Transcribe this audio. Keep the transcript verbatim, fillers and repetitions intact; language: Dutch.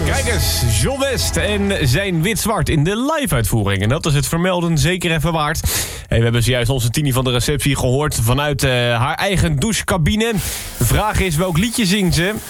Kijk eens, John West en zijn Wit-Zwart in de live-uitvoering. En dat is het vermelden zeker even waard. Hey, we hebben zojuist onze Tini van de receptie gehoord vanuit uh, haar eigen douchecabine. De vraag is, welk liedje zingt ze?